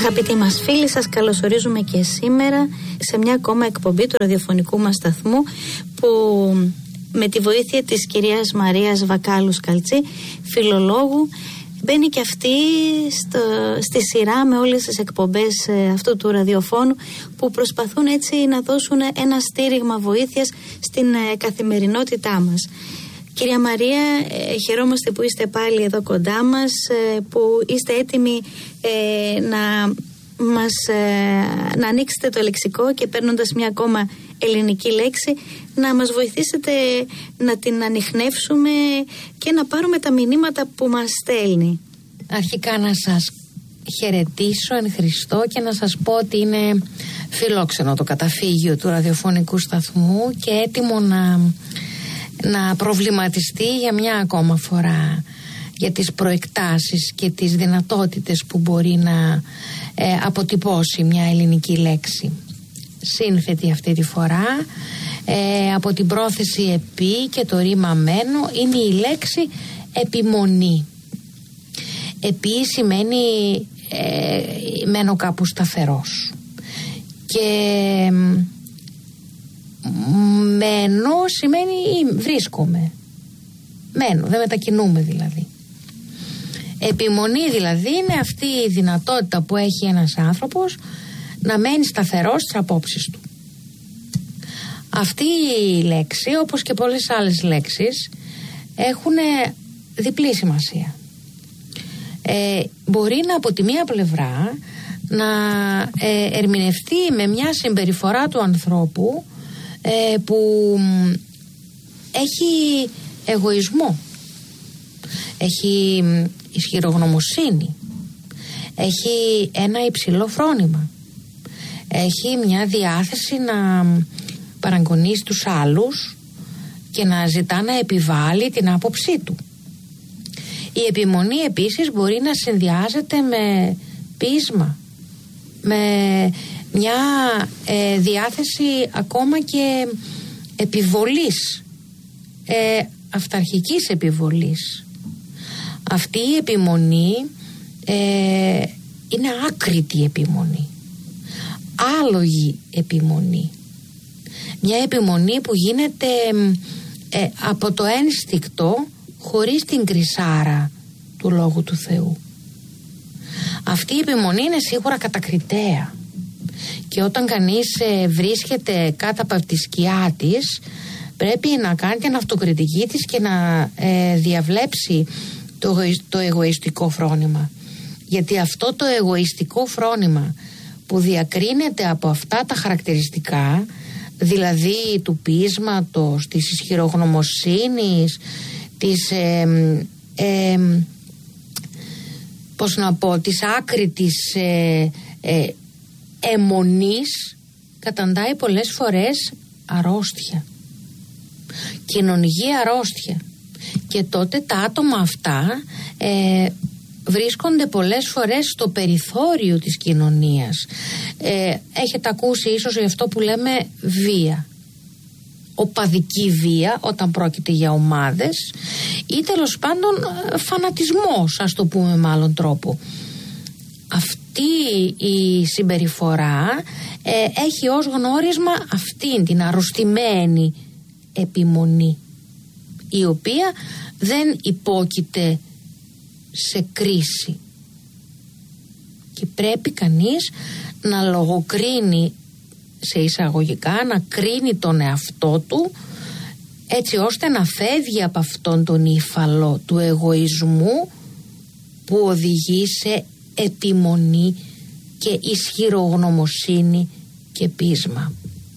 Αγαπητοί μας φίλοι, σας καλωσορίζουμε και σήμερα σε μια ακόμα εκπομπή του ραδιοφωνικού μας σταθμού που με τη βοήθεια της κυρίας Μαρίας Βακάλου Σκαλτσή, φιλολόγου, μπαίνει και αυτή στη σειρά με όλες τις εκπομπές αυτού του ραδιοφώνου που προσπαθούν έτσι να δώσουν ένα στήριγμα βοήθειας στην καθημερινότητά μας. Κυρία Μαρία, χαιρόμαστε που είστε πάλι εδώ κοντά μας, που είστε έτοιμοι να ανοίξετε το λεξικό και παίρνοντας μια ακόμα ελληνική λέξη να μας βοηθήσετε να την ανιχνεύσουμε και να πάρουμε τα μηνύματα που μας στέλνει. Αρχικά να σας χαιρετήσω εν Χριστώ και να σας πω ότι είναι φιλόξενο το καταφύγιο του ραδιοφωνικού σταθμού και έτοιμο να προβληματιστεί για μια ακόμα φορά για τις προεκτάσεις και τις δυνατότητες που μπορεί να αποτυπώσει μια ελληνική λέξη. Σύνθετη αυτή τη φορά, από την πρόθεση επί και το ρήμα μένο, είναι η λέξη επιμονή. Επί σημαίνει μένω κάπου σταθερός και μένω σημαίνει βρίσκομαι, μένω, δεν μετακινούμε δηλαδή. Επιμονή δηλαδή είναι αυτή η δυνατότητα που έχει ένας άνθρωπος να μένει σταθερός στις απόψεις του. Αυτή η λέξη, όπως και πολλές άλλες λέξεις, έχουν διπλή σημασία. Μπορεί να από τη μία πλευρά να ερμηνευτεί με μια συμπεριφορά του ανθρώπου που έχει εγωισμό, έχει ισχυρογνωμοσύνη, έχει ένα υψηλό φρόνημα, έχει μια διάθεση να παραγκονίσει τους άλλους και να ζητά να επιβάλλει την άποψή του. Η επιμονή επίσης μπορεί να συνδυάζεται με πείσμα, με μια διάθεση ακόμα και επιβολής, αυταρχικής επιβολής. Αυτή η επιμονή είναι άκρητη επιμονή, άλογη επιμονή, μια επιμονή που γίνεται από το ένστικτο χωρίς την κρυσάρα του Λόγου του Θεού. Αυτή η επιμονή είναι σίγουρα κατακριτέα και όταν κανείς βρίσκεται κάτω από τη σκιά της πρέπει να κάνει την αυτοκριτική της και να διαβλέψει το εγωιστικό φρόνημα, γιατί αυτό το εγωιστικό φρόνημα που διακρίνεται από αυτά τα χαρακτηριστικά, δηλαδή του ποίησματος, της ισχυρογνωμοσύνης, της της άκρητης αιμονής, καταντάει πολλές φορές αρρώστια, κοινωνική αρρώστια, και τότε τα άτομα αυτά βρίσκονται πολλές φορές στο περιθώριο της κοινωνίας. Έχετε ακούσει ίσως για αυτό που λέμε βία, οπαδική βία όταν πρόκειται για ομάδες, ή τέλος πάντων φανατισμός, ας το πούμε με άλλον τρόπο. Αυτή η συμπεριφορά έχει ως γνώρισμα αυτήν την αρρωστημένη επιμονή, η οποία δεν υπόκειται σε κρίση και πρέπει κανείς να λογοκρίνει, σε εισαγωγικά, να κρίνει τον εαυτό του έτσι ώστε να φεύγει από αυτόν τον ύφαλο του εγωισμού που οδηγεί σε επιμονή και ισχυρογνωμοσύνη και πείσμα.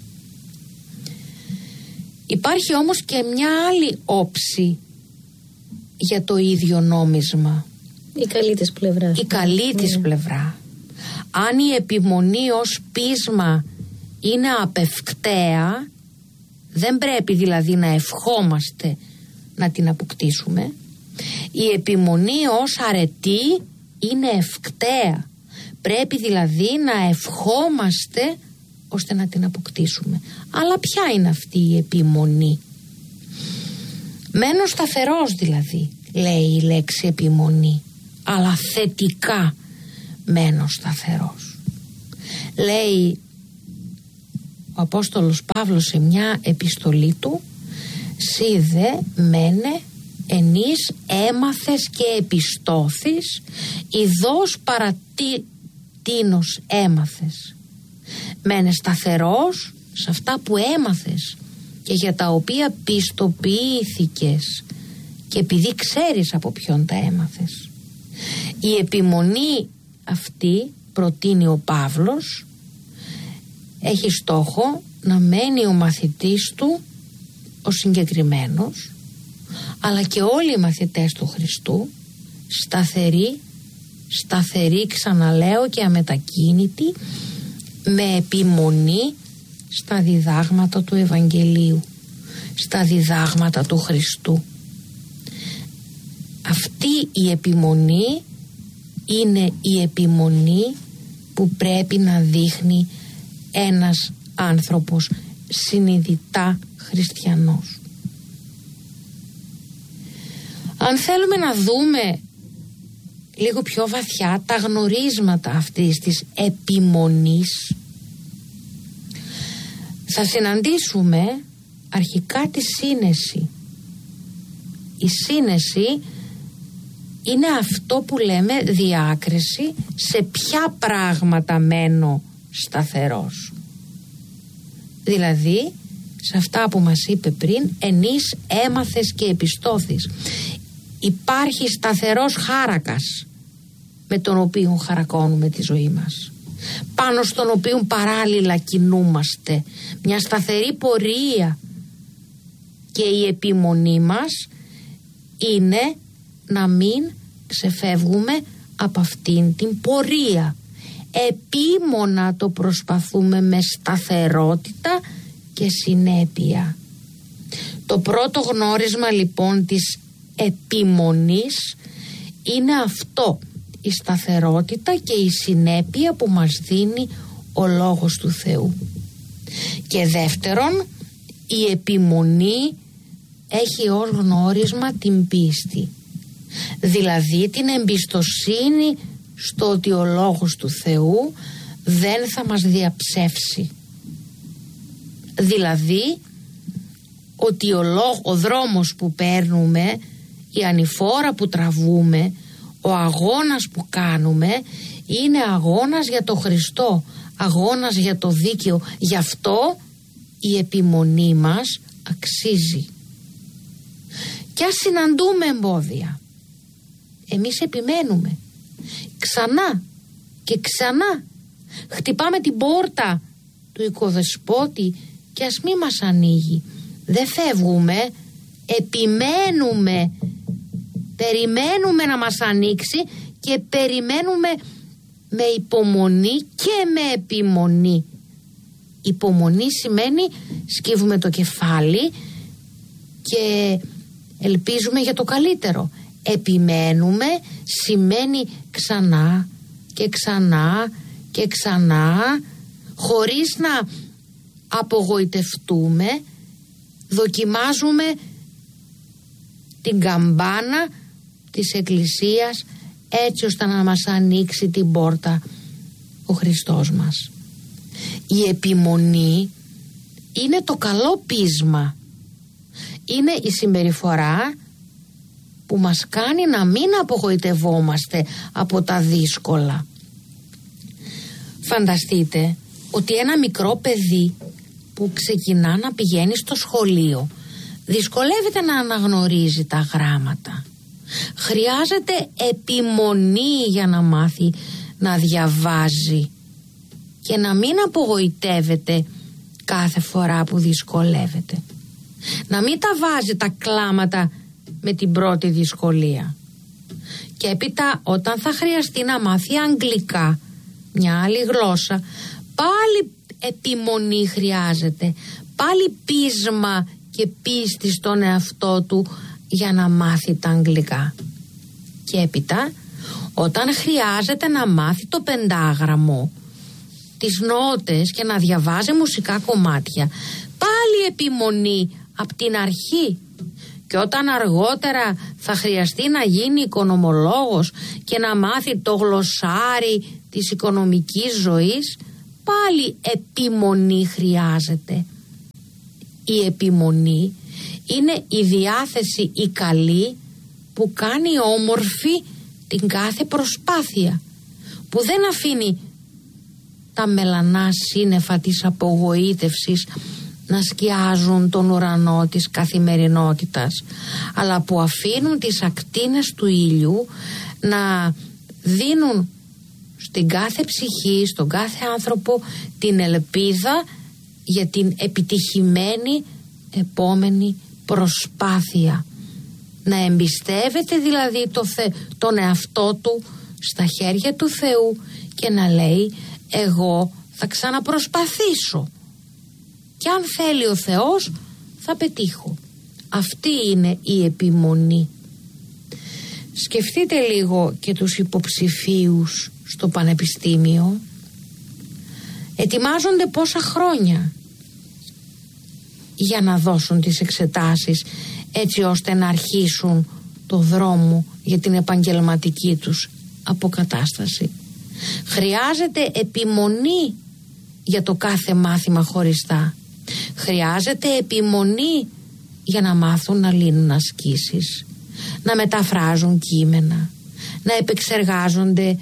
Υπάρχει όμως και μια άλλη όψη για το ίδιο νόμισμα. Η καλή της πλευρά. Η καλή της πλευρά. Αν η επιμονή ως πείσμα είναι απευκταία, δεν πρέπει δηλαδή να ευχόμαστε να την αποκτήσουμε. Η επιμονή ως αρετή είναι ευκταία. Πρέπει δηλαδή να ευχόμαστε ώστε να την αποκτήσουμε. Αλλά ποια είναι αυτή η επιμονή? Μένω σταθερός δηλαδή, λέει η λέξη επιμονή, αλλά θετικά, μένω σταθερός. Λέει ο Απόστολος Παύλος σε μια επιστολή του, «Σι δε μένε ενείς έμαθες και επιστώθης, ειδώς παρατίνος έμαθες». Μένε σταθερός σε αυτά που έμαθες και για τα οποία πιστοποιήθηκες και επειδή ξέρεις από ποιον τα έμαθες. Η επιμονή αυτή, προτείνει ο Παύλος, έχει στόχο να μένει ο μαθητής του, ο συγκεκριμένος, αλλά και όλοι οι μαθητές του Χριστού, σταθεροί ξαναλέω και αμετακίνητοι, με επιμονή στα διδάγματα του Ευαγγελίου, στα διδάγματα του Χριστού. Αυτή η επιμονή είναι η επιμονή που πρέπει να δείχνει ένας άνθρωπος συνειδητά χριστιανός. Αν θέλουμε να δούμε λίγο πιο βαθιά τα γνωρίσματα αυτής της επιμονής, θα συναντήσουμε αρχικά τη σύνεση. Η σύνεση είναι αυτό που λέμε διάκριση σε ποια πράγματα μένω σταθερός. Δηλαδή σε αυτά που μας είπε πριν, ενείς έμαθες και επιστώθης. Υπάρχει σταθερός χάρακας με τον οποίο χαρακώνουμε τη ζωή μας, πάνω στον οποίο παράλληλα κινούμαστε, μια σταθερή πορεία, και η επιμονή μας είναι να μην ξεφεύγουμε από αυτήν την πορεία. Επίμονα το προσπαθούμε με σταθερότητα και συνέπεια. Το πρώτο γνώρισμα λοιπόν της επιμονής είναι αυτό, η σταθερότητα και η συνέπεια που μας δίνει ο Λόγος του Θεού. Και δεύτερον, η επιμονή έχει ως γνώρισμα την πίστη, δηλαδή την εμπιστοσύνη στο ότι ο Λόγος του Θεού δεν θα μας διαψεύσει, δηλαδή ότι ο δρόμος που παίρνουμε, η ανηφόρα που τραβούμε, ο αγώνας που κάνουμε είναι αγώνας για το Χριστό, αγώνας για το δίκαιο. Γι' αυτό η επιμονή μας αξίζει. Κι ας συναντούμε εμπόδια, εμείς επιμένουμε ξανά και ξανά. Χτυπάμε την πόρτα του οικοδεσπότη και ας μη μας ανοίγει. Δεν φεύγουμε, επιμένουμε, περιμένουμε να μας ανοίξει και περιμένουμε με υπομονή και με επιμονή. Υπομονή σημαίνει σκύβουμε το κεφάλι και ελπίζουμε για το καλύτερο. Επιμένουμε σημαίνει ξανά και ξανά και ξανά, χωρίς να απογοητευτούμε, δοκιμάζουμε την καμπάνα της Εκκλησίας έτσι ώστε να μας ανοίξει την πόρτα ο Χριστός μας. Η επιμονή είναι το καλό πείσμα, είναι η συμπεριφορά που μας κάνει να μην απογοητευόμαστε από τα δύσκολα. Φανταστείτε ότι ένα μικρό παιδί που ξεκινά να πηγαίνει στο σχολείο δυσκολεύεται να αναγνωρίζει τα γράμματα. Χρειάζεται επιμονή για να μάθει να διαβάζει και να μην απογοητεύεται κάθε φορά που δυσκολεύεται. Να μην τα βάζει τα κλάματα με την πρώτη δυσκολία. Και έπειτα όταν θα χρειαστεί να μάθει αγγλικά, μια άλλη γλώσσα, πάλι επιμονή χρειάζεται, πάλι πείσμα και πίστη στον εαυτό του για να μάθει τα αγγλικά. Και έπειτα όταν χρειάζεται να μάθει το πεντάγραμμο, τις νότες και να διαβάζει μουσικά κομμάτια, πάλι επιμονή από την αρχή. Και όταν αργότερα θα χρειαστεί να γίνει οικονομολόγος και να μάθει το γλωσσάρι της οικονομικής ζωής, πάλι επιμονή χρειάζεται. Η επιμονή είναι η διάθεση η καλή που κάνει όμορφη την κάθε προσπάθεια, που δεν αφήνει τα μελανά σύννεφα της απογοήτευσης να σκιάζουν τον ουρανό της καθημερινότητας, αλλά που αφήνουν τις ακτίνες του ήλιου να δίνουν στην κάθε ψυχή, στον κάθε άνθρωπο την ελπίδα για την επιτυχημένη επόμενη προσπάθεια. Να εμπιστεύεται δηλαδή τον εαυτό του στα χέρια του Θεού και να λέει, εγώ θα ξαναπροσπαθήσω και αν θέλει ο Θεός θα πετύχω. Αυτή είναι η επιμονή. Σκεφτείτε λίγο και τους υποψηφίους στο πανεπιστήμιο. Ετοιμάζονται πόσα χρόνια για να δώσουν τις εξετάσεις, έτσι ώστε να αρχίσουν το δρόμο για την επαγγελματική τους αποκατάσταση. Χρειάζεται επιμονή για το κάθε μάθημα χωριστά. Χρειάζεται επιμονή για να μάθουν να λύνουν ασκήσεις, να μεταφράζουν κείμενα, να επεξεργάζονται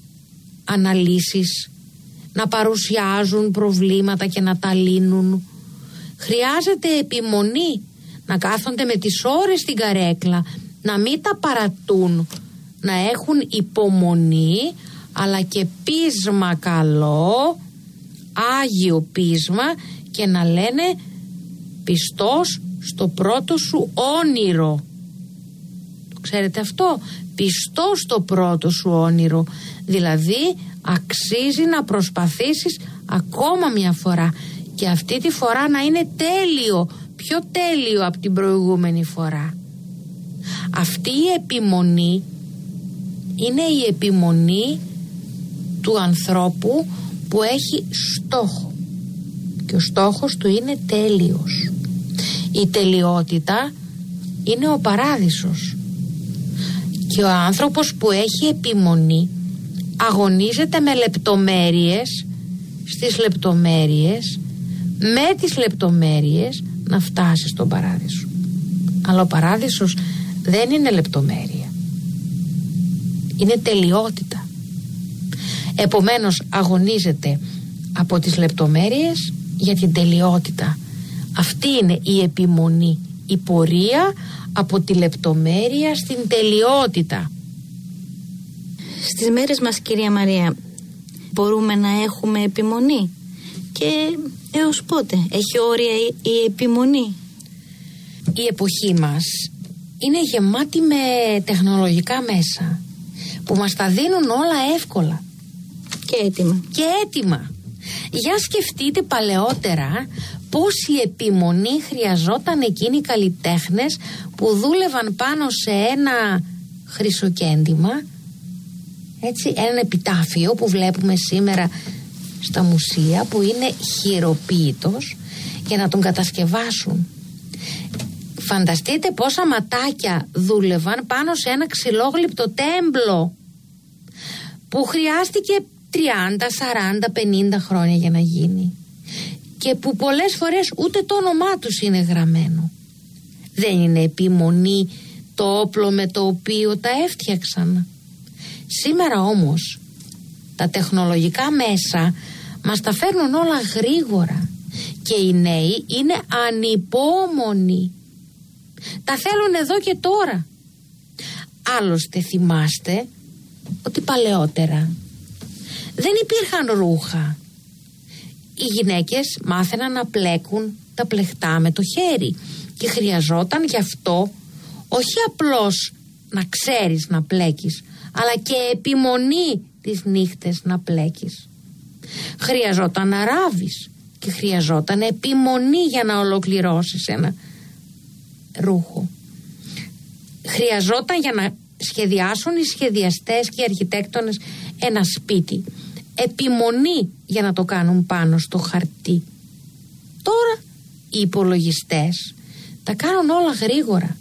αναλύσεις, να παρουσιάζουν προβλήματα και να τα λύνουν. Χρειάζεται επιμονή να κάθονται με τις ώρες στην καρέκλα, να μην τα παρατούν, να έχουν υπομονή, αλλά και πείσμα καλό, άγιο πείσμα, και να λένε πιστός στο πρώτο σου όνειρο. Το ξέρετε αυτό? Πιστός στο πρώτο σου όνειρο. Δηλαδή αξίζει να προσπαθήσεις ακόμα μια φορά, και αυτή τη φορά να είναι τέλειο, πιο τέλειο από την προηγούμενη φορά. Αυτή η επιμονή είναι η επιμονή του ανθρώπου που έχει στόχο, και ο στόχος του είναι τέλειος. Η τελειότητα είναι ο παράδεισος, και ο άνθρωπος που έχει επιμονή αγωνίζεται με λεπτομέρειες, στις λεπτομέρειες, με τις λεπτομέρειες να φτάσει στον παράδεισο. Αλλά ο παράδεισος δεν είναι λεπτομέρεια, είναι τελειότητα. Επομένως αγωνίζεται από τις λεπτομέρειες για την τελειότητα. Αυτή είναι η επιμονή, η πορεία από τη λεπτομέρεια στην τελειότητα. Στις μέρες μας, κυρία Μαρία, μπορούμε να έχουμε επιμονή? Και έως πότε έχει όρια η επιμονή? Η εποχή μας είναι γεμάτη με τεχνολογικά μέσα που μας τα δίνουν όλα εύκολα και έτοιμα. Για σκεφτείτε παλαιότερα πόση επιμονή χρειαζόταν εκείνοι οι καλλιτέχνες που δούλευαν πάνω σε ένα χρυσοκέντημα, έτσι, ένα επιτάφιο που βλέπουμε σήμερα στα μουσεία, που είναι χειροποίητος, για να τον κατασκευάσουν. Φανταστείτε πόσα ματάκια δούλευαν πάνω σε ένα ξυλόγλυπτο τέμπλο που χρειάστηκε 30, 40, 50 χρόνια για να γίνει, και που πολλές φορές ούτε το όνομά τους είναι γραμμένο. Δεν είναι επιμονή το όπλο με το οποίο τα έφτιαξαν? Σήμερα όμως τα τεχνολογικά μέσα μας τα φέρνουν όλα γρήγορα, και οι νέοι είναι ανυπόμονοι. Τα θέλουν εδώ και τώρα. Άλλωστε θυμάστε ότι παλαιότερα δεν υπήρχαν ρούχα. Οι γυναίκες μάθαιναν να πλέκουν τα πλεχτά με το χέρι, και χρειαζόταν γι' αυτό όχι απλώς να ξέρεις να πλέκεις, αλλά και επιμονή τις νύχτες να πλέκεις. Χρειαζόταν να ράβεις και χρειαζόταν επιμονή για να ολοκληρώσεις ένα ρούχο. Χρειαζόταν για να σχεδιάσουν οι σχεδιαστές και οι αρχιτέκτονες ένα σπίτι επιμονή για να το κάνουν πάνω στο χαρτί. Τώρα οι υπολογιστές τα κάνουν όλα γρήγορα.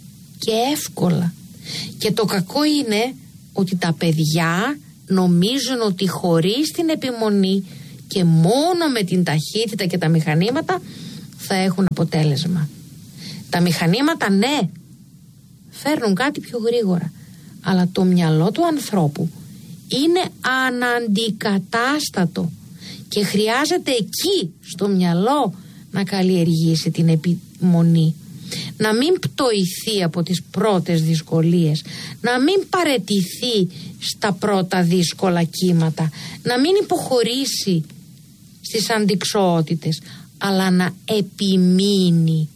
και εύκολα. Και το κακό είναι ότι τα παιδιά νομίζουν ότι χωρίς την επιμονή και μόνο με την ταχύτητα και τα μηχανήματα θα έχουν αποτέλεσμα. Τα μηχανήματα, ναι, φέρνουν κάτι πιο γρήγορα, αλλά το μυαλό του ανθρώπου είναι αναντικατάστατο και χρειάζεται εκεί στο μυαλό να καλλιεργήσει την επιμονή, να μην πτωηθεί από τις πρώτες δυσκολίες, να μην παραιτηθεί στα πρώτα δύσκολα κύματα, να μην υποχωρήσει στις αντιξοότητες, αλλά να επιμείνει.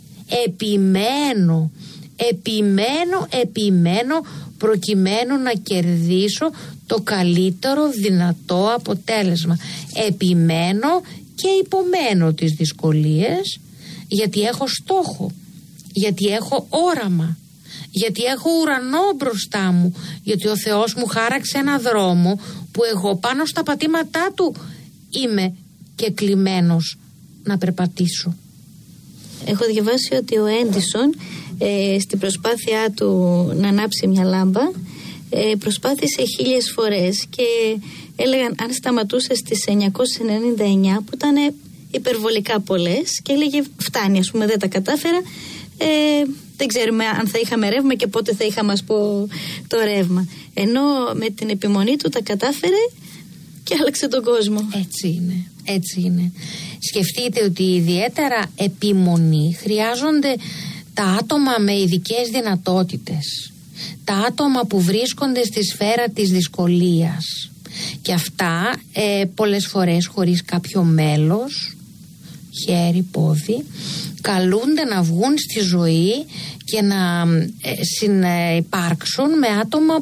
Επιμένω προκειμένου να κερδίσω το καλύτερο δυνατό αποτέλεσμα. Επιμένω και υπομένω τις δυσκολίες, γιατί έχω στόχο, γιατί έχω όραμα, γιατί έχω ουρανό μπροστά μου, γιατί ο Θεός μου χάραξε ένα δρόμο που εγώ πάνω στα πατήματά του είμαι και κλημένος να περπατήσω. Έχω διαβάσει ότι ο Έντισον στην προσπάθειά του να ανάψει μια λάμπα προσπάθησε 1000 φορές και έλεγαν αν σταματούσε στις 999 που ήταν υπερβολικά πολλές και έλεγε φτάνει, ας πούμε, δεν τα κατάφερα, δεν ξέρουμε αν θα είχαμε ρεύμα και πότε θα είχαμε, ας πω, το ρεύμα, ενώ με την επιμονή του τα κατάφερε και άλλαξε τον κόσμο. Έτσι είναι. Σκεφτείτε ότι ιδιαίτερα επιμονή χρειάζονται τα άτομα με ειδικές δυνατότητες, τα άτομα που βρίσκονται στη σφαίρα της δυσκολίας, και αυτά πολλές φορές χωρίς κάποιο μέλος, χέρι, πόδι, καλούνται να βγουν στη ζωή και να συνυπάρξουν με άτομα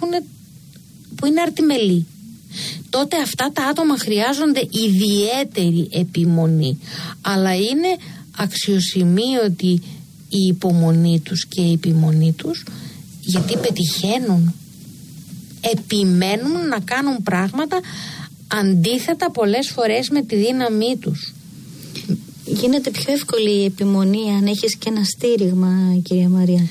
που είναι αρτιμελή. Τότε αυτά τα άτομα χρειάζονται ιδιαίτερη επιμονή, αλλά είναι αξιοσημείωτη η υπομονή τους και η επιμονή τους, γιατί πετυχαίνουν, επιμένουν να κάνουν πράγματα αντίθετα πολλές φορές με τη δύναμή τους. Γίνεται πιο εύκολη η επιμονή αν έχεις και ένα στήριγμα, κυρία Μαρία.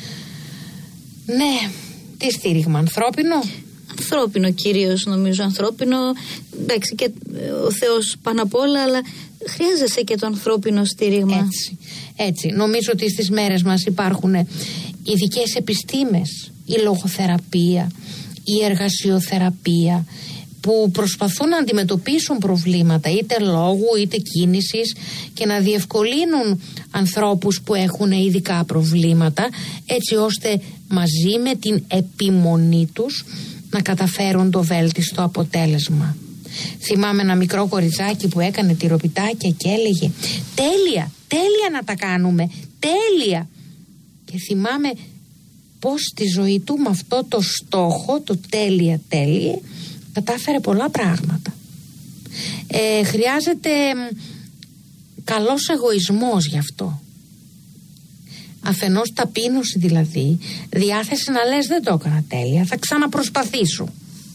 Ναι, τι στήριγμα, ανθρώπινο? Ανθρώπινο κυρίως, νομίζω, ανθρώπινο, εντάξει, και ο Θεός πάνω απ' όλα, αλλά χρειάζεσαι και το ανθρώπινο στήριγμα. Έτσι. Νομίζω ότι στις μέρες μας υπάρχουν ειδικές επιστήμες, η λογοθεραπεία, η εργασιοθεραπεία, που προσπαθούν να αντιμετωπίσουν προβλήματα είτε λόγου είτε κίνησης και να διευκολύνουν ανθρώπους που έχουν ειδικά προβλήματα, έτσι ώστε μαζί με την επιμονή τους να καταφέρουν το βέλτιστο αποτέλεσμα. Θυμάμαι ένα μικρό κοριτσάκι που έκανε τυροπιτάκια και έλεγε τέλεια να τα κάνουμε, τέλεια. Και θυμάμαι πως στη ζωή του με αυτό το στόχο, το τέλεια κατάφερε πολλά πράγματα. Χρειάζεται καλός εγωισμός γι' αυτό. Αφενός ταπείνωση, δηλαδή διάθεση να λες δεν το έκανα τέλεια, θα ξαναπροσπαθήσω.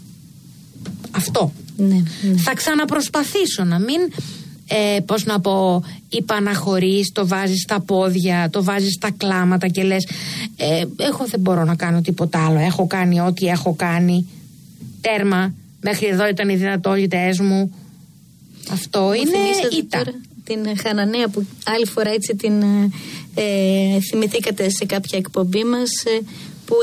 Αυτό. Ναι. Θα ξαναπροσπαθήσω, να μην πώς να πω, υπαναχωρείς, το βάζεις στα πόδια, το βάζεις στα κλάματα και λες εγώ δεν μπορώ να κάνω τίποτα άλλο, έχω κάνει ό,τι έχω κάνει, τέρμα, μέχρι εδώ ήταν οι δυνατότητες μου. Αυτό είναι ήττα. Την Χαναναία που άλλη φορά έτσι την θυμηθήκατε σε κάποια εκπομπή μας,